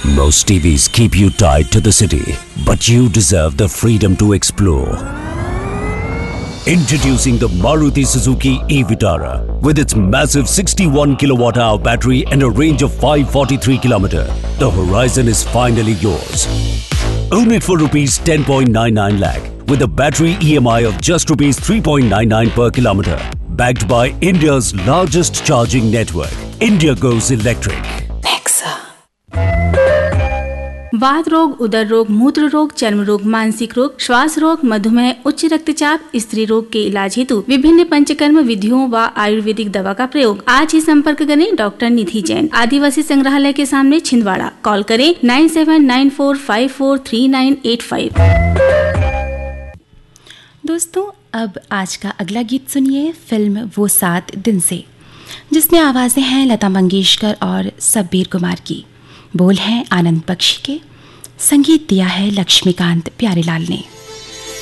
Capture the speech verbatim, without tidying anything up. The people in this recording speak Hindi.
Most T Vs keep you tied to the city, but you deserve the freedom to explore. Introducing the Maruti Suzuki e-Vitara with its massive sixty-one kilowatt hour battery and a range of five hundred forty-three kilometers. The horizon is finally yours. Own it for rupees ten point nine nine lakh with a battery E M I of just rupees three point nine nine per kilometer. Backed by India's largest charging network, India goes electric. वात रोग, उदर रोग, मूत्र रोग, चर्म रोग, मानसिक रोग, श्वास रोग, मधुमेह, उच्च रक्तचाप, स्त्री रोग के इलाज हेतु विभिन्न पंचकर्म विधियों व आयुर्वेदिक दवा का प्रयोग। आज ही संपर्क करें डॉक्टर निधि जैन, आदिवासी संग्रहालय के सामने, छिंदवाड़ा। कॉल करें nine seven nine four five four three nine eight five. दोस्तों, अब आज का अगला गीत सुनिए फिल्म वो सात दिन से, जिसमें आवाजें हैं लता मंगेशकर और शब्बीर कुमार की। बोल हैं आनंद बख्शी के, संगीत दिया है लक्ष्मीकांत प्यारेलाल ने।